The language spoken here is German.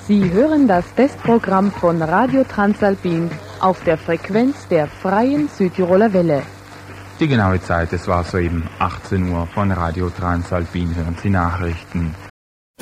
Sie hören das Testprogramm von Radio Transalpin auf der Frequenz der Freien Südtiroler Welle. Die genaue Zeit, es war soeben 18 Uhr. Von Radio Transalpin hören Sie Nachrichten.